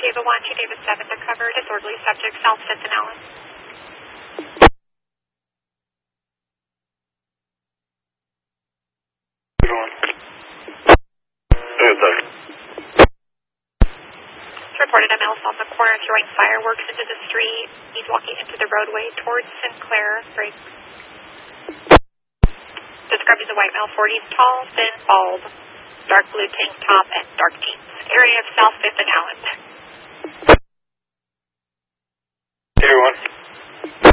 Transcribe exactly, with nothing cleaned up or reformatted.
David one, two David seven to cover disorderly subject South fifth and Allen. It's reported a male south of corner throwing fireworks into the street. He's walking into the roadway towards Sinclair. Break. Described as a white male, forties, tall, thin, bald, dark blue tank top, and dark jeans. Area of South fifth and Allen. Two one.